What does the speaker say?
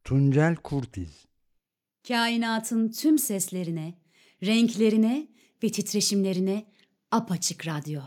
Tuncel Kurtiz. Kainatın tüm seslerine, renklerine ve titreşimlerine apaçık radyo.